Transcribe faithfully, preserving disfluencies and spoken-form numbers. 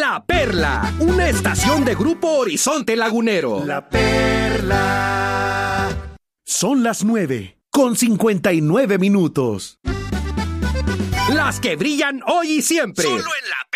La Perla, una estación de Grupo Horizonte Lagunero. La Perla. Son las nueve, con cincuenta y nueve minutos. Las que brillan hoy y siempre. Solo en La Perla.